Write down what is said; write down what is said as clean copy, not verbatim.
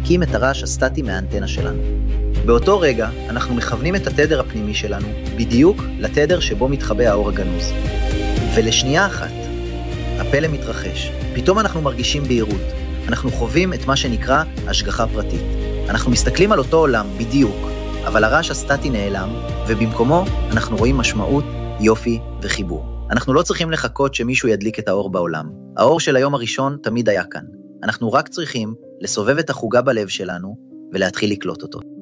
מנתקים את הרעש הסטטי מהאנטנה שלנו. באותו רגע אנחנו מכוונים את התדר הפנימי שלנו בדיוק לתדר שבו מתחבא האור הגנוז. ולשנייה אחת, הפלא מתרחש. פתאום אנחנו מרגישים בהירות. אנחנו חווים את מה שנקרא השגחה פרטית. אנחנו מסתכלים על אותו עולם בדיוק, אבל הרעש הסטטי נעלם, ובמקומו אנחנו רואים משמעות, יופי וחיבור. אנחנו לא צריכים לחכות שמישהו ידליק את האור בעולם. האור של היום הראשון תמיד היה כאן. אנחנו רק צריכים לסובב את החוגה בלב שלנו ולהתחיל לקלוט אותו.